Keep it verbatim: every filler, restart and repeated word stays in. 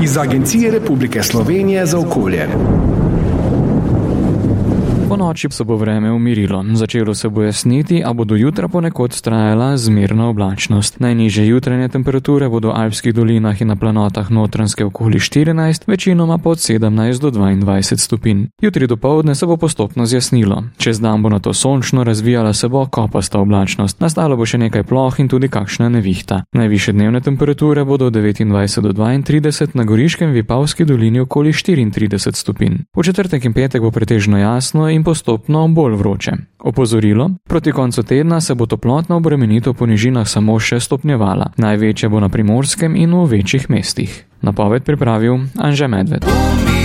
iz Agencije Republike Slovenije za okolje. Po noči se bo vreme umirilo. Začelo se bo jasniti, a bo do jutra ponekod trajala zmerna oblačnost. Najnižje jutranje temperature bodo v alpskih dolinah in na planotah Notranjske okoli štirinajst, večinoma pa od sedemnajst do dvaindvajset stopinj. Jutri dopoldne se bo postopno zjasnilo. Čez dan bo nato sončno, razvijala se bo kopasta oblačnost. Nastalo bo še nekaj ploh in tudi kakšna nevihta. Najvišje dnevne temperature bodo od devetindvajset do dvaintrideset, na Goriškem Vipavski dolini okoli štiriintrideset stopinj. V četrtek in petek bo pretežno jasno in postopno bolj vroče. Opozorilo: proti koncu tedna se bo toplotna obremenitev po nižinah samo še stopnjevala. Največja bo na Primorskem in v večjih mestih. Napoved pripravil Anže Medved.